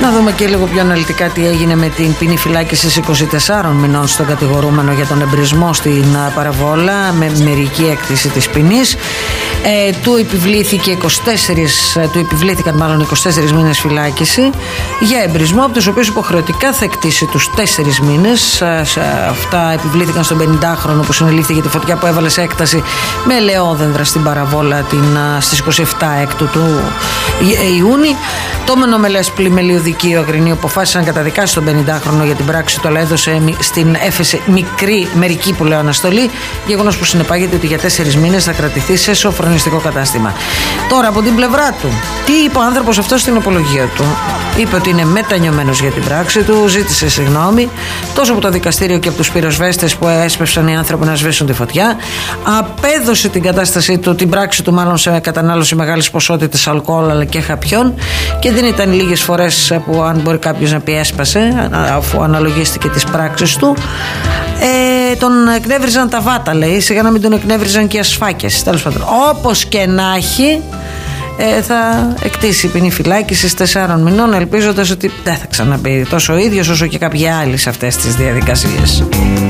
Να δούμε και λίγο πιο αναλυτικά τι έγινε με την ποινή φυλάκισης 24 μηνών στον κατηγορούμενο για τον εμπρισμό στην Παραβόλα με μερική έκτηση της ποινής. Του επιβλήθηκαν μάλλον 24 μήνες φυλάκιση για εμπρισμό, από τους οποίους υποχρεωτικά θα εκτίσει τους 4 μήνες. Αυτά επιβλήθηκαν στον 50χρονο που συνελήφθη για τη φωτιά που έβαλε σε έκταση με ελαιόδενδρα στην Παραβόλα στις 27 έκτου του Ιούνιου. Το μενομελές πλημελίου δικείο Αγρινίου αποφάσισαν να καταδικάσει τον 50χρονο για την πράξη του, αλλά έφεσε μικρή μερική που λέω αναστολή, γεγονός που συνεπάγεται ότι για 4 μήνες θα κρατηθεί σε σοφρονιστικό κατάστημα. Τώρα από την πλευρά του, τι είπε ο άνθρωπος αυτός στην απολογία του? Είπε ότι είναι μετανιωμένος για την πράξη του, ζήτησε συγγνώμη τόσο από το δικαστήριο και από τους πυροσβέστες που έσπευσαν οι άνθρωποι να σβήσουν τη φωτιά. Απέδωσε την κατάστασή του, την πράξη του μάλλον, σε κατανάλωση μεγάλης ποσότητας αλκοόλ αλλά και χαπιών, και δεν ήταν λίγες φορές που, αν μπορεί κάποιος να πει, έσπασε, αφού αναλογίστηκε τις πράξεις του. Τον εκνεύριζαν τα βάτα, λέει, σιγά να μην τον εκνεύριζαν και οι ασφάκες. Τέλος πάντων, όπως και να έχει, θα εκτίσει ποινή φυλάκισης 4 μηνών, ελπίζοντας ότι δεν θα ξαναμπεί τόσο ο ίδιος όσο και κάποιοι άλλοι σε αυτές τις διαδικασίες.